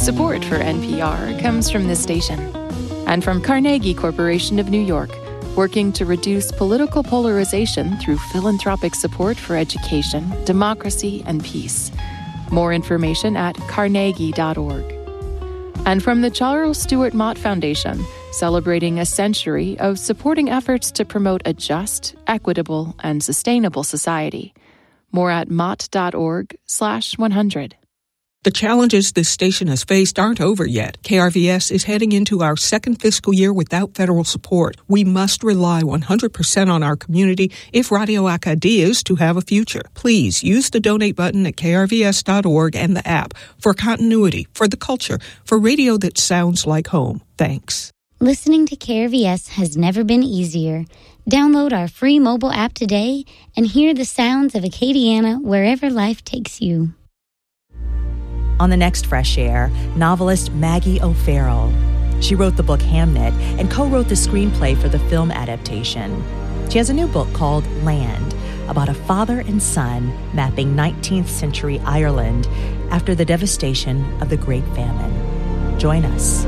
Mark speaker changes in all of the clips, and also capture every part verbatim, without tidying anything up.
Speaker 1: Support for N P R comes from this station and from Carnegie Corporation of New York, working to reduce political polarization through philanthropic support for education, democracy, and peace. More information at carnegie dot org. And from the Charles Stewart Mott Foundation, celebrating a century of supporting efforts to promote a just, equitable, and sustainable society. More at mott dot org slash one hundred.
Speaker 2: The challenges this station has faced aren't over yet. K R V S is heading into our second fiscal year without federal support. We must rely one hundred percent on our community if Radio Acadie is to have a future. Please use the donate button at k r v s dot org and the app for continuity, for the culture, for radio that sounds like home. Thanks.
Speaker 3: Listening to K R V S has never been easier. Download our free mobile app today and hear the sounds of Acadiana wherever life takes you.
Speaker 4: On the next Fresh Air, novelist Maggie O'Farrell. She wrote the book Hamnet and co-wrote the screenplay for the film adaptation. She has a new book called Land, about a father and son mapping nineteenth century Ireland after the devastation of the Great Famine. Join us.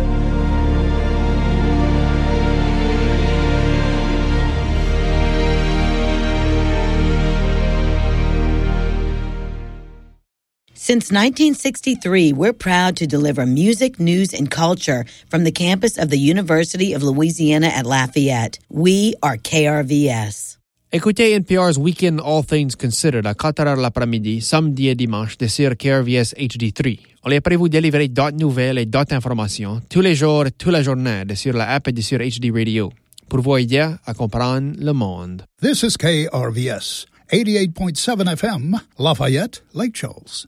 Speaker 5: Since nineteen sixty-three, we're proud to deliver music, news, and culture from the campus of the University of Louisiana at Lafayette. We are K R V S.
Speaker 6: Écoutez N P R's Weekend All Things Considered à quatre heures l'après-midi, samedi et dimanche, de sur K R V S H D trois. On est prêt vous délivrer d'autres nouvelles et d'autres informations tous les jours, toute la journée, de sur la app et de sur H D Radio, pour vous aider à comprendre le monde.
Speaker 7: This is K R V S, eighty-eight point seven F M, Lafayette, Lake Charles.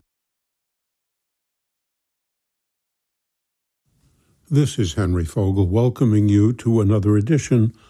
Speaker 8: This is Henry Fogel welcoming you to another edition